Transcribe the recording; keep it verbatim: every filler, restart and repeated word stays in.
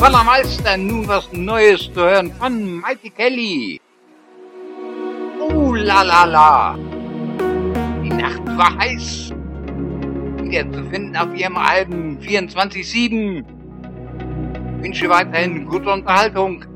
Ballermeister, nun was Neues zu hören von Mighty Kelly. Uh, la la la. Die Nacht war heiß. Wieder zu finden auf ihrem Album vierundzwanzig sieben. Ich wünsche weiterhin gute Unterhaltung.